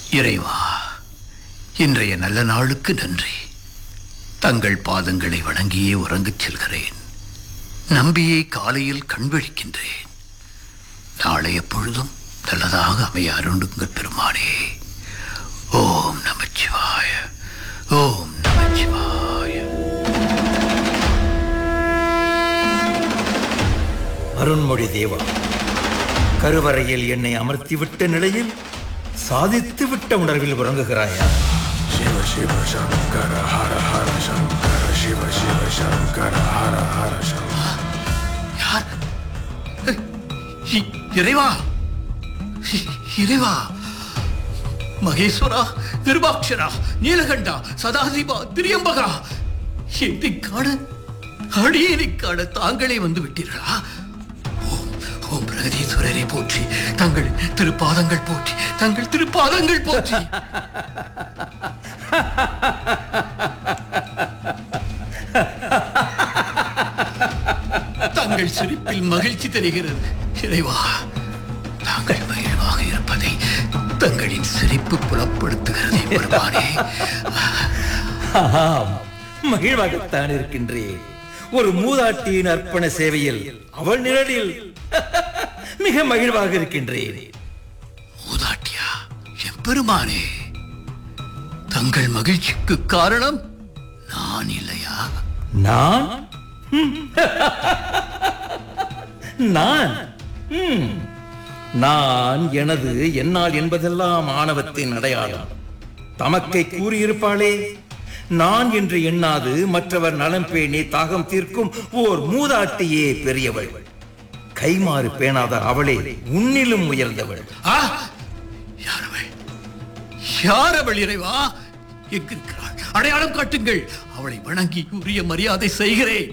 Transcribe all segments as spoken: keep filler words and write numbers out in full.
இறைவா, இன்றைய நல்ல நாளுக்கு நன்றி. தங்கள் பாதங்களை வணங்கியே உறங்கச் செல்கிறேன். நம்பியை காலையில் கண்விழிக்கின்றேன். நாளைய பொழுதும் நல்லதாக அமைய அருளுங்கள் பெருமானே. ஓம் நமச்சிவாய, ஓம் நமச்சிவாய. அருண்மொழி தேவா, கருவறையில் என்னை அமர்த்திவிட்ட நிலையில் சாதித்துவிட்ட உணர்வில் உறங்குகிறாயா? சிவ சிவ சங்கர ஹர ஹர சங்கர சிவ சிவ சங்கர ஹர ஹர சங்கர. யார்? இ- இறைவா, இ- இறைவா, மகேஸ்வரா, விருபாட்சரா, நீலகண்டா, சதாசிவா, திரியம்பகா, என்னை காண, அடியேனை காண தாங்களே வந்து விட்டீர்களா? ஓம் ஓம் பிரகதீஸ்வரரை போற்றி, தங்கள் திருப்பாதங்கள் போற்றி, தங்கள் திருப்பாதங்கள் போற்றி. தங்கள் சிரிப்பில் மகிழ்ச்சி தெரிகிறது. இறைவா, தாங்கள் மகிழ்வாக இருப்பதை தங்களின் சிரிப்பு புலப்படுத்துகிறதே பெருமானே. ஆம், மகிழ்வாகத்தான் இருக்கின்றேன். ஒரு மூதாட்டியின் அர்ப்பண சேவையில் அவள் நிழலில் மிக மகிழ்வாக இருக்கின்றேன். மூதாட்டியா? எம்பெருமானே, தங்கள் மகிழ்ச்சிக்கு காரணம் நான் இல்லையா? நான் ம். நான் ம். நான் எனது என்னால் என்பதெல்லாம் ஆணவத்தின் அடையாளம். தமக்கை கூறியிருப்பாளே, நான் என்று எண்ணாது மற்றவர் நலம் பேணி தாகம் தீர்க்கும் ஓர் மூதாட்டியே பெரியவள். கைமாறு பேணாத அவளே உன்னிலும் உயர்ந்தவள். ஆ, யார் அவள்? யார் அவள் இறைவா? எங்கிருக்கிறாள்? அடையாளம் காட்டுங்கள். அவளை வணங்கி உரிய மரியாதை செய்கிறேன்.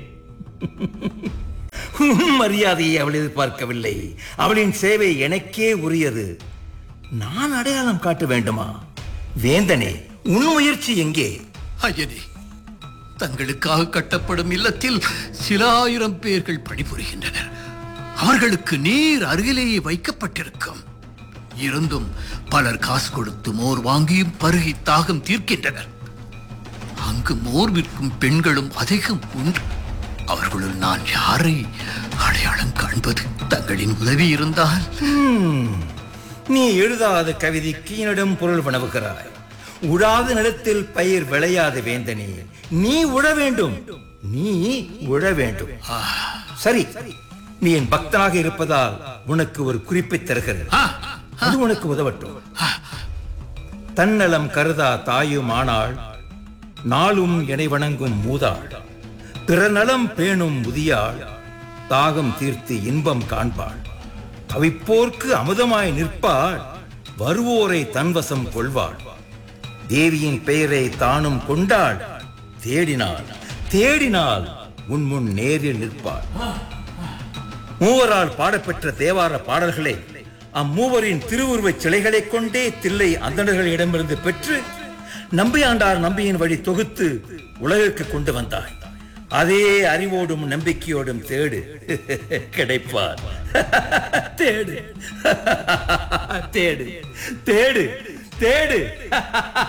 உன் மரியாதையை அவள் எதிர்பார்க்கவில்லை. அவளின் சேவை எனக்கே உரியது. நான் அடையாளம் காட்ட வேண்டுமா? வேந்தனே, உன் முயற்சி எங்கே? ஐயனே, தங்களுக்காக கட்டப்படும் இல்லத்தில் சில ஆயிரம் பேர்கள் பணிபுரிகின்றனர். அவர்களுக்கு நீர் அருகிலேயே வைக்கப்பட்டிருக்கும். இருந்தும் பலர் காசு கொடுத்து மோர் வாங்கியும் பருகி தாகம் தீர்க்கின்றனர். அங்கு மோர் விற்கும் பெண்களும் அதிகம் உண்டு. அவர்களுள் நான் யாரை அடையாளம் காண்பது? தங்களின் உதவி இருந்தால். ஹம், நீ எழுதாத கவிதைக்கு என்னிடம் பொருள் வினவுகிறாய். உழாத நிலத்தில் பயிர் விளையாத வேந்தனே, நீ உழ வேண்டும். நீ உழ வேண்டும். சரி, நீ என் பக்தனாக இருப்பதால் உனக்கு ஒரு குறிப்பை தருகிறது. ஆ, அது உனக்கு உதவட்டும். தன்னலம் கருதா தாயும் ஆனாள், நாளும் எனை வணங்கும் மூதாள். பிறநலம் பேணும் முதியாள், தாகம் தீர்த்து இன்பம் காண்பாள். தவிப்போர்க்கு அமுதமாய் நிற்பாள், வருவோரை தன்வசம் கொள்வாள். தேவியின் பெயரை தானும் கொண்டாள், தேடினாள் தேடினாள் உன் முன் நேரில் நிற்பாள். மூவரால் பாடப்பெற்ற தேவார பாடல்களை அம்மூவரின் திருவுருவச் சிலைகளை கொண்டே தில்லை அந்தணர்களிடமிருந்து பெற்று நம்பியாண்டார் நம்பியின் வழி தொகுத்து உலகிற்கு கொண்டு வந்தாய். அதே அறிவோடும் நம்பிக்கையோடும் தேடு, கிடைப்பார். தேடு தேடு தேடு தேடு.